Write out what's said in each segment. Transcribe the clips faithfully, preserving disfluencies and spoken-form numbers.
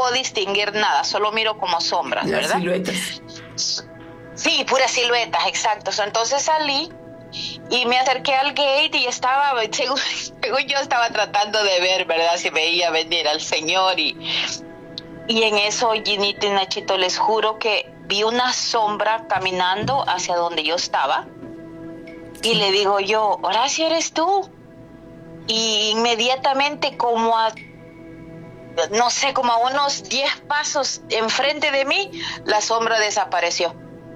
puedo distinguir nada, solo miro como sombras, las ¿verdad? Siluetas. Sí, puras siluetas, exacto. Entonces salí y me acerqué al gate y estaba, según, según yo estaba tratando de ver, ¿verdad? Si veía venir al Señor y, y en eso, Ginita y Nachito, les juro que vi una sombra caminando hacia donde yo estaba y le digo yo, Horacio, ¿eres tú? Y inmediatamente como a, no sé, como a unos diez pasos enfrente de mí, la sombra desapareció.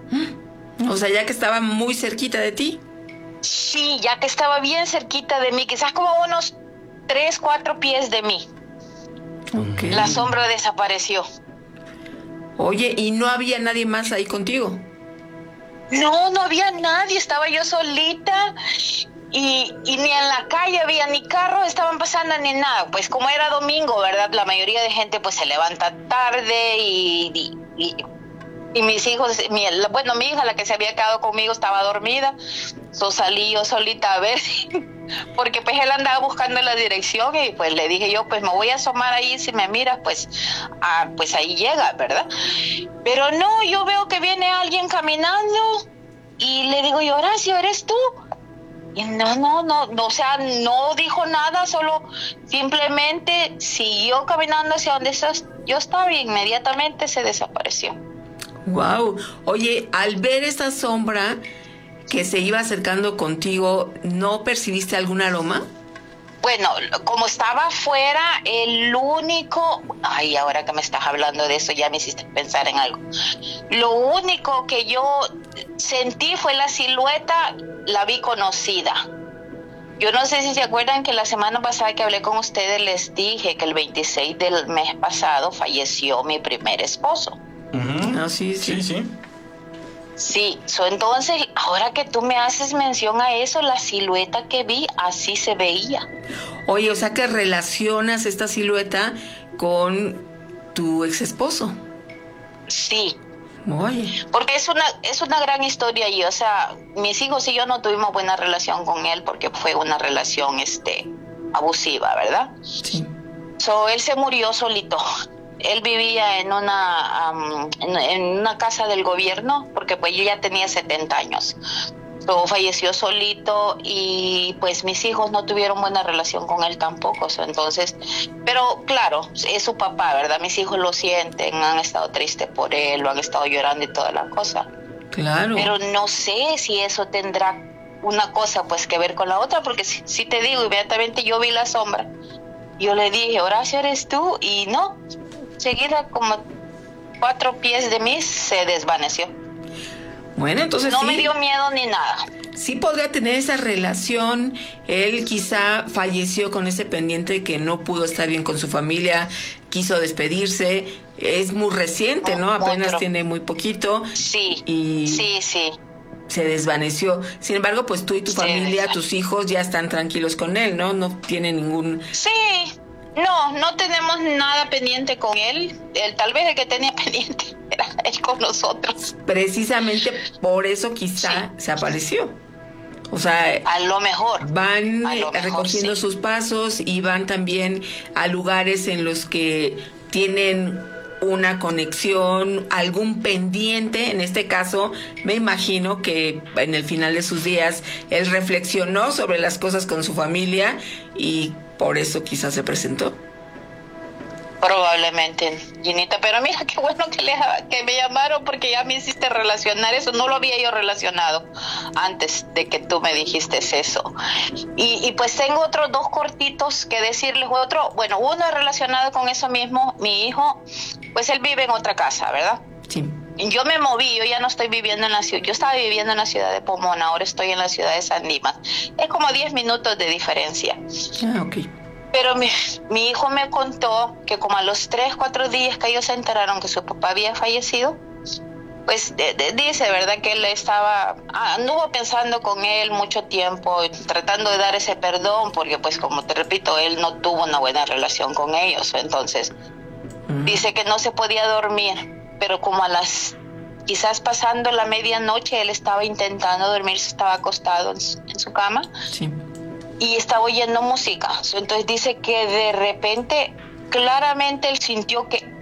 O sea, ya que estaba muy cerquita de ti. Sí, ya que estaba bien cerquita de mí, quizás como a unos tres, cuatro pies de mí. Okay. La sombra desapareció. Oye, ¿y no había nadie más ahí contigo? No, no había nadie, estaba yo solita y, y ni en la calle había ni carros estaban pasando ni nada. Pues como era domingo, ¿verdad? La mayoría de gente pues se levanta tarde y... y, y Y mis hijos, mi, bueno, mi hija, la que se había quedado conmigo, estaba dormida. So salí yo solita a ver, porque pues él andaba buscando la dirección y pues le dije yo, pues me voy a asomar ahí, si me miras, pues, ah, pues ahí llega, ¿verdad? Pero no, yo veo que viene alguien caminando y le digo yo, Horacio, ¿eres tú? Y no, no, no, no, o sea, no dijo nada, solo simplemente siguió caminando hacia donde yo estaba y inmediatamente se desapareció. Wow. Oye, al ver esta sombra que se iba acercando contigo, ¿no percibiste algún aroma? Bueno, como estaba afuera, el único... Ay, ahora que me estás hablando de eso, ya me hiciste pensar en algo. Lo único que yo sentí fue la silueta, la vi conocida. Yo no sé si se acuerdan que la semana pasada que hablé con ustedes les dije que el veintiséis del mes pasado falleció mi primer esposo. Uh-huh. Ah, sí, sí, sí. Sí, so, entonces, ahora que tú me haces mención a eso, la silueta que vi, así se veía. Oye, o sea que relacionas esta silueta con tu ex esposo. Sí. Oye. Porque es una, es una gran historia y, o sea, mis hijos y yo no tuvimos buena relación con él porque fue una relación, este, abusiva, ¿verdad? Sí. So, él se murió solito. Él vivía en una um, en, en una casa del gobierno porque pues yo ya tenía setenta años. So, falleció solito y pues mis hijos no tuvieron buena relación con él tampoco. So, entonces, pero claro, es su papá, ¿verdad? Mis hijos lo sienten, han estado tristes por él, lo han estado llorando y toda la cosa. Claro. Pero no sé si eso tendrá una cosa pues que ver con la otra, porque si, si te digo, inmediatamente yo vi la sombra. Yo le dije, Horacio, ¿eres tú? Y no, seguida como cuatro pies de mí se desvaneció. Bueno, entonces no sí, me dio miedo ni nada. Sí podría tener esa relación. Él quizá falleció con ese pendiente que no pudo estar bien con su familia, quiso despedirse. Es muy reciente, ¿no? Apenas Otro. tiene muy poquito. Sí, y sí, sí. Se desvaneció. Sin embargo, pues tú y tu sí, familia, tus hijos ya están tranquilos con él, ¿no? No tienen ningún... Sí. No, no tenemos nada pendiente con él. Él, tal vez el que tenía pendiente era él con nosotros. Precisamente por eso quizá sí. se apareció. O sea, a lo mejor van a lo mejor, recogiendo sí. sus pasos y van también a lugares en los que tienen una conexión, algún pendiente. En este caso, me imagino que en el final de sus días él reflexionó sobre las cosas con su familia y por eso quizás se presentó. Probablemente, Ginita, pero mira qué bueno que, le, que me llamaron porque ya me hiciste relacionar eso, no lo había yo relacionado antes de que tú me dijiste eso. Y, y pues tengo otros dos cortitos que decirles, otro, bueno, uno relacionado con eso mismo, mi hijo, pues él vive en otra casa, ¿verdad? Sí. Yo me moví, yo ya no estoy viviendo en la ciudad, yo estaba viviendo en la ciudad de Pomona, ahora estoy en la ciudad de San Dimas, es como diez minutos de diferencia. Ah, ok. Pero mi, mi hijo me contó que como a los tres, cuatro días que ellos se enteraron que su papá había fallecido, pues de, de, dice, ¿verdad? Que él estaba, anduvo pensando con él mucho tiempo, tratando de dar ese perdón, porque pues como te repito, él no tuvo una buena relación con ellos, entonces mm. dice que no se podía dormir, pero como a las, quizás pasando la medianoche, él estaba intentando dormir, estaba acostado en su, en su cama. Sí. Y estaba oyendo música. Entonces dice que de repente, claramente él sintió que